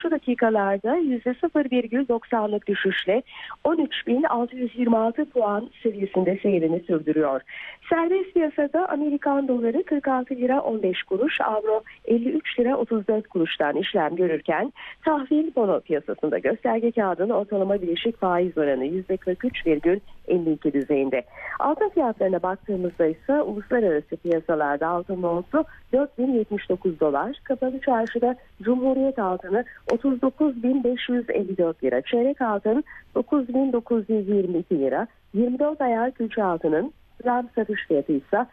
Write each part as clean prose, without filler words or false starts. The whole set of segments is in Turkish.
Şu dakikalarda %0,90'lık düşüşle 13.626 puan seviyesinde seyrini sürdürüyor. Serbest piyasada Amerikan doları 46 lira 15 kuruş, avro 53 lira 34 kuruştan işlem görürken tahvil bono piyasasında gösterge kağıdının ortalama bileşik faiz oranı %43,52 düzeyinde. Altın fiyatlarına baktığımızda ise uluslararası piyasalarda altın onsu 4079 dolar, kapalı çarşıda Cumhuriyet altını 39.554 lira, çeyrek altın 9.922 lira, 24 ayar külçe altının gram satış fiyatı ise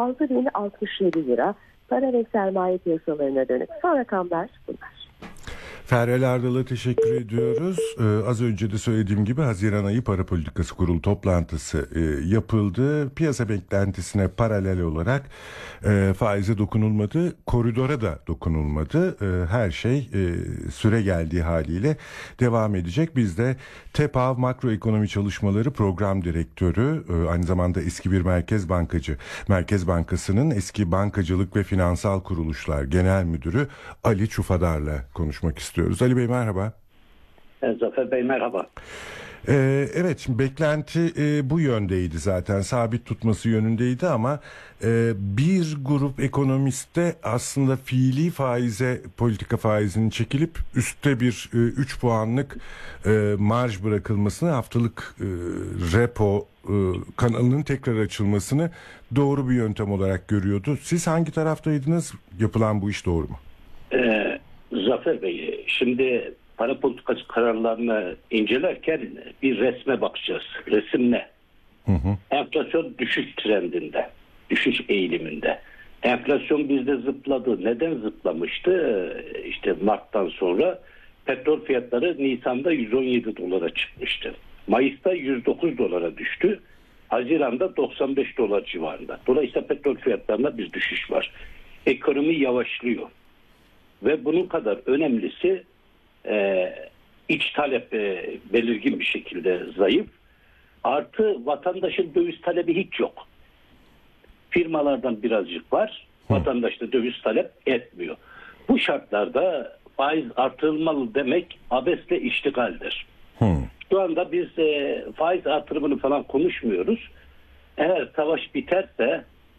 6.067 lira. Para ve sermaye piyasalarına dönük son rakamlar bunlar. Feryal Ardal'a teşekkür ediyoruz. Az önce de söylediğim gibi Haziran ayı Para Politikası Kurulu toplantısı yapıldı. Piyasa beklentisine paralel olarak faize dokunulmadı, koridora da dokunulmadı. Her şey süre geldiği haliyle devam edecek. Biz de TEPAV Makroekonomi Çalışmaları Program Direktörü, aynı zamanda eski bir merkez bankacı, Merkez Bankası'nın eski Bankacılık ve Finansal Kuruluşlar Genel Müdürü Ali Çufadar'la konuşmak istiyoruz. Ali Bey merhaba. Zafer Bey merhaba. Evet, şimdi beklenti bu yöndeydi zaten, sabit tutması yönündeydi ama bir grup ekonomist de aslında fiili faize, politika faizinin çekilip üstte bir 3 puanlık marj bırakılmasını, haftalık repo kanalının tekrar açılmasını doğru bir yöntem olarak görüyordu. Siz hangi taraftaydınız? Yapılan bu iş doğru mu? Zafer Bey, şimdi para politikası kararlarını incelerken bir resme bakacağız. Resim ne? Enflasyon düşüş trendinde, düşüş eğiliminde. Enflasyon bizde zıpladı. Neden zıplamıştı? İşte Mart'tan sonra petrol fiyatları Nisan'da 117 dolara çıkmıştı. Mayıs'ta 109 dolara düştü. Haziran'da 95 dolar civarında. Dolayısıyla petrol fiyatlarında bir düşüş var. Ekonomi yavaşlıyor. Ve bunun kadar önemlisi iç talep belirgin bir şekilde zayıf. Artı vatandaşın döviz talebi hiç yok. Firmalardan birazcık var. Vatandaş da döviz talep etmiyor. Bu şartlarda faiz artırılmalı demek abesle iştigaldir. Şu anda biz faiz artırımını falan konuşmuyoruz. Eğer savaş biterse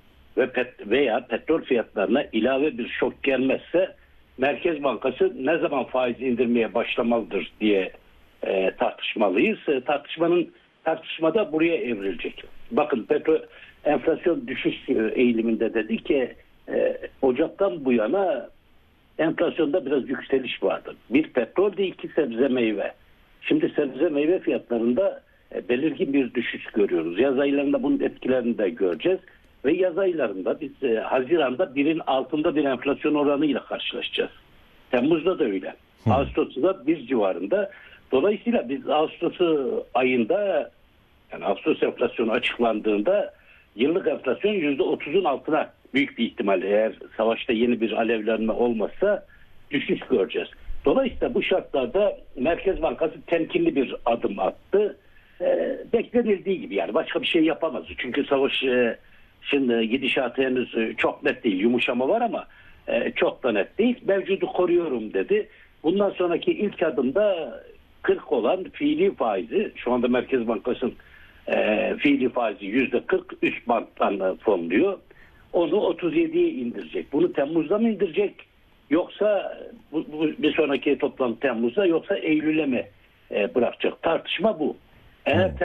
veya petrol fiyatlarına ilave bir şok gelmezse Merkez Bankası ne zaman faiz indirmeye başlamalıdır diye tartışmalıyız. Tartışmada buraya evrilecek. Bakın enflasyon düşüş eğiliminde dedi ki Ocak'tan bu yana enflasyonda biraz yükseliş vardı. Bir petrol de iki sebze meyve. Şimdi sebze meyve fiyatlarında belirgin bir düşüş görüyoruz. Yaz aylarında bunun etkilerini de göreceğiz. Ve yaz aylarında biz Haziran'da birin altında bir enflasyon oranıyla karşılaşacağız. Temmuz'da da öyle. Ağustos'ta da 1 civarında. Dolayısıyla biz Ağustos ayında, yani Ağustos enflasyonu açıklandığında yıllık enflasyon %30'un altına büyük bir ihtimal, eğer savaşta yeni bir alevlenme olmazsa düşüş göreceğiz. Dolayısıyla bu şartlarda Merkez Bankası temkinli bir adım attı. Beklenildiği gibi, yani başka bir şey yapamaz. Çünkü savaş şimdi gidişatı henüz çok net değil. Yumuşama var ama çok da net değil. Mevcudu koruyorum dedi. Bundan sonraki ilk adımda 40 olan fiili faizi, şu anda Merkez Bankası'nın fiili faizi %40 üst banttan fonluyor. Onu 37'ye indirecek. Bunu Temmuz'da mı indirecek? Yoksa bir sonraki toplantı Temmuz'da, yoksa Eylül'e mi bırakacak? Tartışma bu. Eğer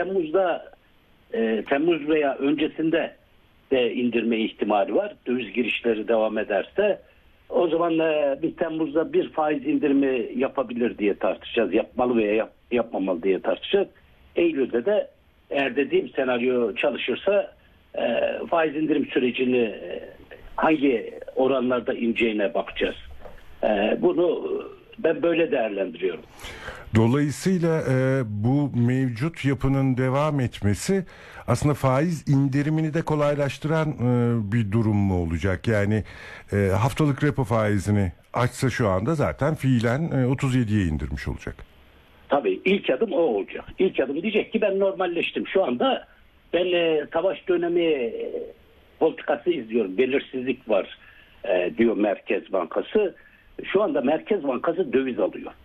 Temmuz veya öncesinde de indirme ihtimali var, döviz girişleri devam ederse, o zaman biz Temmuz'da bir faiz indirimi yapabilir diye tartışacağız. Yapmalı veya yapmamalı diye tartışacağız. Eylül'de de eğer dediğim senaryo çalışırsa faiz indirim sürecini hangi oranlarda ineceğine bakacağız. Bunu ben böyle değerlendiriyorum. Dolayısıyla bu mevcut yapının devam etmesi aslında faiz indirimini de kolaylaştıran bir durum mu olacak? Yani haftalık repo faizini açsa şu anda zaten fiilen 37'ye indirmiş olacak. Tabii ilk adım o olacak. İlk adım diyecek ki ben normalleştim. Şu anda ben savaş dönemi politikası izliyorum. Belirsizlik var diyor Merkez Bankası. Şu anda Merkez Bankası döviz alıyor.